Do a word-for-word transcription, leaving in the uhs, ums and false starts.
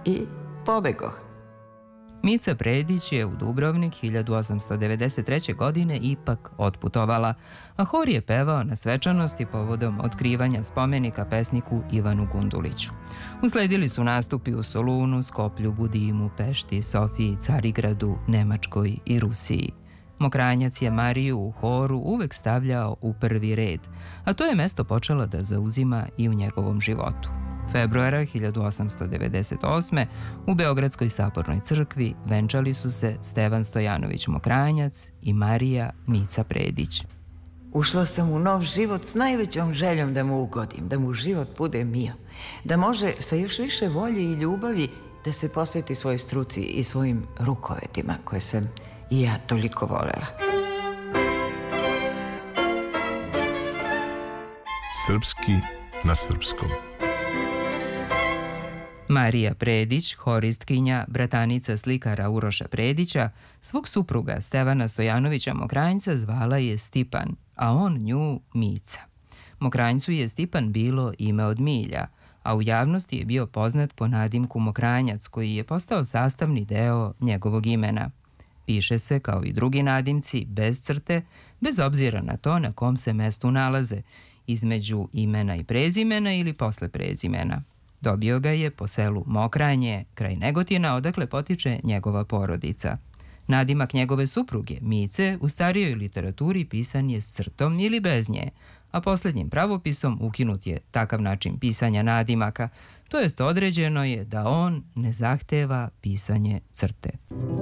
i pobegoh. Mica Predić je u Dubrovnik hiljadu osamsto devedeset treće. godine ipak otputovala, a hor je pevao na svečanosti povodom otkrivanja spomenika pesniku Ivanu Gunduliću. Usledili su nastupi u Solunu, Skoplju, Budimu, Pešti, Sofiji, Carigradu, Nemačkoj i Rusiji. Mokranjac je Mariju u horu uvek stavljao u prvi red, a to je mesto počelo da zauzima i u njegovom životu. Februara hiljadu osamsto devedeset osme. u Beogradskoj sabornoj crkvi venčali su se Stevan Stojanović Mokranjac i Marija Mica Predić. Ušla sam u nov život s najvećom željom da mu ugodim, da mu život bude mio, da može sa još više volje i ljubavi da se posveti svojoj struci i svojim rukovetima koje sam i ja toliko volela. Srpski na srpskom. Marija Predić, horistkinja, bratanica slikara Uroša Predića, svog supruga Stevana Stojanovića Mokranjca zvala je Stipan, a on nju Mica. Mokranjcu je Stipan bilo ime od milja, a u javnosti je bio poznat po nadimku Mokranjac, koji je postao sastavni deo njegovog imena. Piše se, kao i drugi nadimci, bez crte, bez obzira na to na kom se mestu nalaze, između imena i prezimena ili posle prezimena. Dobio ga je po selu Mokranje, kraj Negotina, odakle potiče njegova porodica. Nadimak njegove supruge, Mice, u starijoj literaturi pisan je s crtom ili bez nje, a posljednjim pravopisom ukinut je takav način pisanja nadimaka, to jest određeno je da on ne zahteva pisanje crte.